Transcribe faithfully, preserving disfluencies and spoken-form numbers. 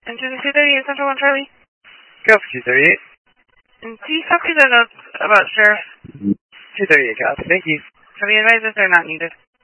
Engine two thirty-eight, Central one Charlie. Go for two thirty-eight. And please copy the notes about Sheriff. two thirty-eight, copy. Thank you. Have you advised us they're not needed?